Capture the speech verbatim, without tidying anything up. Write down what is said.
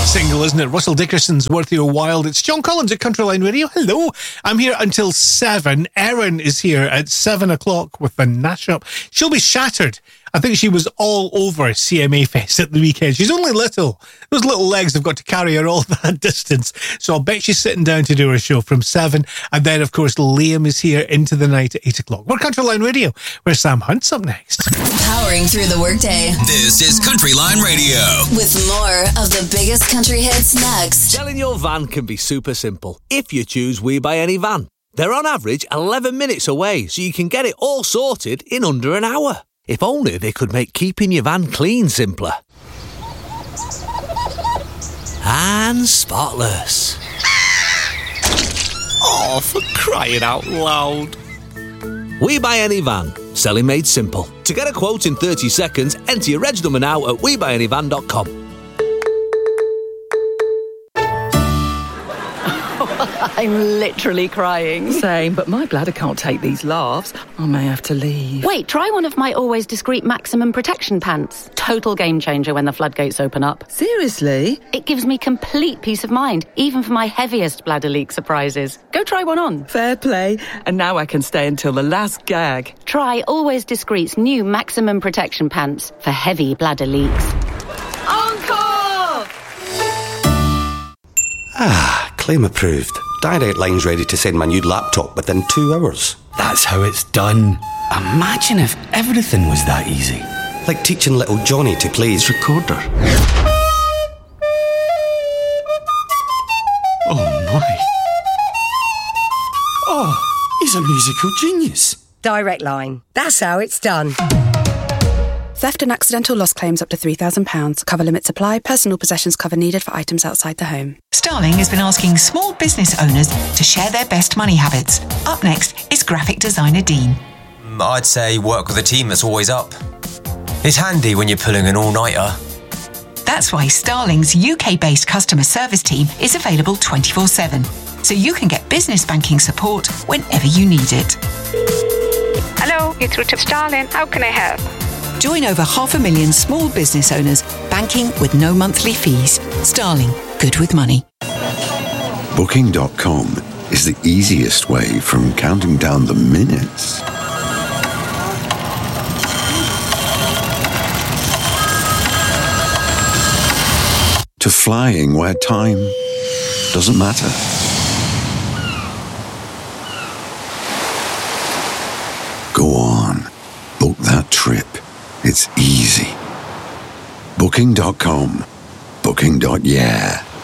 single, isn't it? Russell Dickerson's Worth Your While. It's John Collins at Countryline Radio. Hello. I'm here until seven. Erin is here at seven o'clock with the Nash Up. She'll be shattered. I think she was all over C M A Fest at the weekend. She's only little. Those little legs have got to carry her all that distance. So I'll bet she's sitting down to do her show from seven. And then, of course, Liam is here into the night at eight o'clock. We're Countryline Radio, where Sam Hunt's up next. Powering through the workday. This is Countryline Radio. With more of the biggest country hits next. Selling your van can be super simple if you choose We Buy Any Van. They're on average eleven minutes away, so you can get it all sorted in under an hour. If only they could make keeping your van clean simpler. And spotless. Oh, for crying out loud. We Buy Any Van. Selling made simple. To get a quote in thirty seconds, enter your reg number now at we buy any van dot com. I'm literally crying. Same, but my bladder can't take these laughs. I may have to leave. Wait, try one of my Always Discreet Maximum Protection pants. Total game changer when the floodgates open up. Seriously? It gives me complete peace of mind, even for my heaviest bladder leak surprises. Go try one on. Fair play. And now I can stay until the last gag. Try Always Discreet's new Maximum Protection pants for heavy bladder leaks. Encore! Ah, claim approved. Direct Line's ready to send my new laptop within two hours. That's how it's done. Imagine if everything was that easy. Like teaching little Johnny to play his recorder. Oh my. Oh, he's a musical genius. Direct Line. That's how it's done. Theft and accidental loss claims up to three thousand pounds. Cover limits apply. Personal possessions cover needed for items outside the home. Starling has been asking small business owners to share their best money habits. Up next is graphic designer Dean. I'd say work with a team that's always up. It's handy when you're pulling an all-nighter. That's why Starling's U K-based customer service team is available twenty-four seven, so you can get business banking support whenever you need it. Hello, you're through to Starling. How can I help? Join over half a million small business owners banking with no monthly fees. Starling, good with money. Booking dot com is the easiest way from counting down the minutes to flying where time doesn't matter. Go on, book that trip. It's easy. Booking dot com. Booking. Yeah.